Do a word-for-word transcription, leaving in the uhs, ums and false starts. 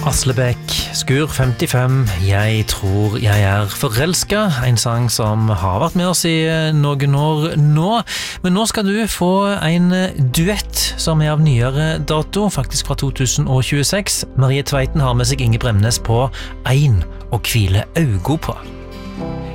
Aslebekk, Skur femtifem, Jeg tror jeg er forelsket, en sang som har vært med oss i noen år nå. Men nå skal du få en duett som er av nyere dato, faktisk fra to tusen tjueseks. Marie Tveiten har med seg Inge Bremnes på Ein og hvile augo på.